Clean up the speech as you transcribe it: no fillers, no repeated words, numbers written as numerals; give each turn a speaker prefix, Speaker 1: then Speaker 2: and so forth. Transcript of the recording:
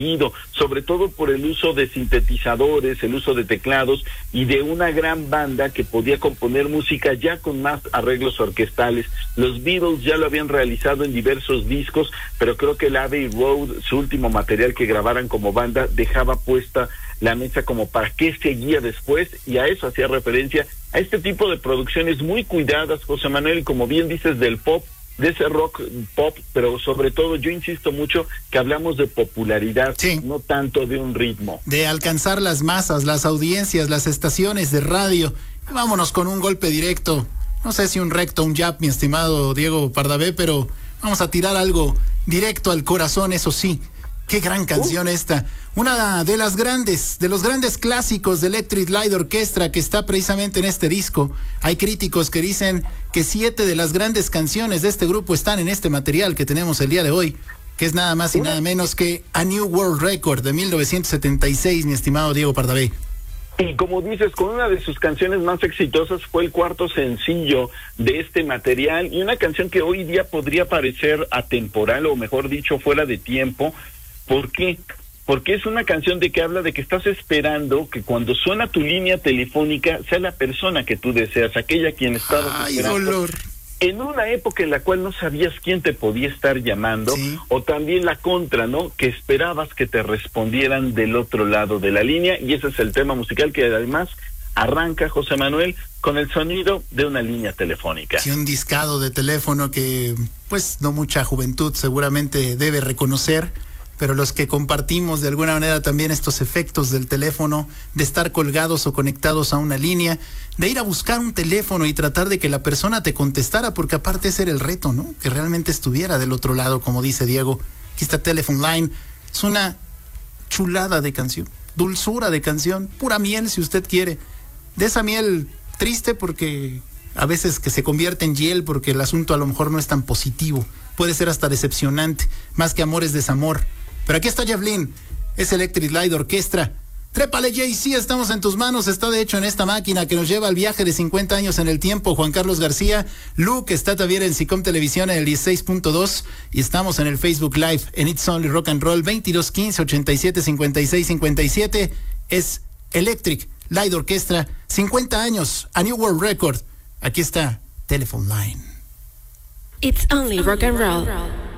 Speaker 1: sobre todo por el uso de sintetizadores, el uso de teclados y de una gran banda que podía componer música ya con más arreglos orquestales. Los Beatles ya lo habían realizado en diversos discos, pero creo que el Abbey Road, su último material que grabaran como banda, dejaba puesta la mesa como para qué seguía después, y a eso hacía referencia, a este tipo de producciones muy cuidadas, José Manuel, como bien dices, del pop, de ese rock pop, pero sobre todo yo insisto mucho que hablamos de popularidad,
Speaker 2: sí,
Speaker 1: no tanto de un ritmo.
Speaker 2: De alcanzar las masas, las audiencias, las estaciones de radio. Vámonos con un golpe directo, no sé si un recto, un jab, mi estimado Diego Pardavé, pero vamos a tirar algo directo al corazón, eso sí. Qué gran canción esta. Una de las grandes, de los grandes clásicos de Electric Light Orchestra que está precisamente en este disco. Hay críticos que dicen que 7 de las grandes canciones de este grupo están en este material que tenemos el día de hoy, que es nada más y nada menos que A New World Record de 1976, mi estimado Diego Pardavé.
Speaker 1: Y como dices, con una de sus canciones más exitosas fue el cuarto sencillo de este material, y una canción que hoy día podría parecer atemporal, o mejor dicho, fuera de tiempo. ¿Por qué? Porque es una canción de que habla de que estás esperando que cuando suena tu línea telefónica sea la persona que tú deseas, aquella quien estabas esperando.
Speaker 2: Dolor.
Speaker 1: En una época en la cual no sabías quién te podía estar llamando, sí, o también la contra, ¿no? Que esperabas que te respondieran del otro lado de la línea, y ese es el tema musical que además arranca, José Manuel, con el sonido de una línea telefónica.
Speaker 2: Sí, un discado de teléfono que, pues, no mucha juventud seguramente debe reconocer, pero los que compartimos de alguna manera también estos efectos del teléfono, de estar colgados o conectados a una línea, de ir a buscar un teléfono y tratar de que la persona te contestara, porque aparte ese era el reto, ¿no? Que realmente estuviera del otro lado, como dice Diego. Aquí está Telephone Line, es una chulada de canción, dulzura de canción, pura miel si usted quiere. De esa miel triste porque a veces que se convierte en hiel porque el asunto a lo mejor no es tan positivo, puede ser hasta decepcionante, más que amor es desamor. Pero aquí está Javelin, es Electric Light Orchestra. Trépale, Jay-Z, estamos en tus manos. Está de hecho en esta máquina que nos lleva al viaje de 50 años en el tiempo. Juan Carlos García, Luke está también en SICOM Televisión en el 16.2 y estamos en el Facebook Live en It's Only Rock and Roll 2215-8756-57. Es Electric Light Orchestra, 50 años, A New World Record. Aquí está Telephone Line.
Speaker 3: It's Only Rock and Roll.